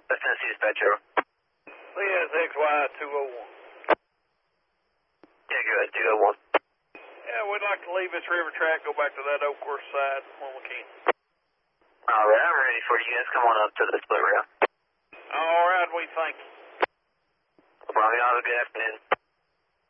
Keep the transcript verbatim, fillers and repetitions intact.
That's Tennessee Dispatcher. C S X Y two oh one. Yeah, go ahead, two oh one. Yeah, we'd like to leave this river track, go back to that Oak Course side when we can. Alright, I'm ready for you guys. Come on up to the split rail. All right, we thank you. No problem. Y'all have a good afternoon.